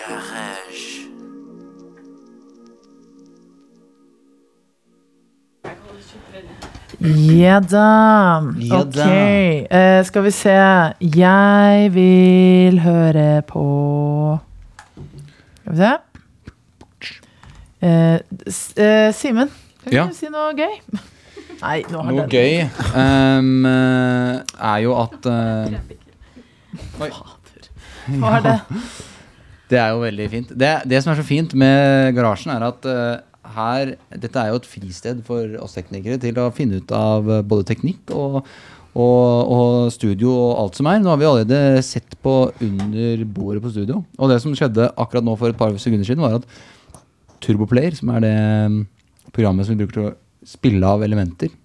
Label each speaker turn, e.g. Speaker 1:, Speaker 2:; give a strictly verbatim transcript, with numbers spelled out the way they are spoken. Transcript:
Speaker 1: Garage.
Speaker 2: Ja da.
Speaker 1: Ja da.
Speaker 2: Ok, eh, skal vi se. Jeg vil høre på... Skal vi se. Eh, S- eh, Simen, kan
Speaker 3: Ja.
Speaker 2: du si noe gøy? Nei, nå har
Speaker 3: Noe
Speaker 2: den...
Speaker 3: gøy um, eh, er jo at uh, Oi.
Speaker 2: Hva er det?
Speaker 3: Det er jo veldig fint. Det, det som er så fint med garasjen er at uh, her, dette er jo et fristed for oss teknikere til å finne ut av uh, både teknikk og, og, og studio og alt som er. Nå har vi allerede sett på under bordet på studio. Og det som skjedde akkurat nå for et par sekunder siden var at Turboplayer, som er det um, programmet som vi bruker til å spille av elementer,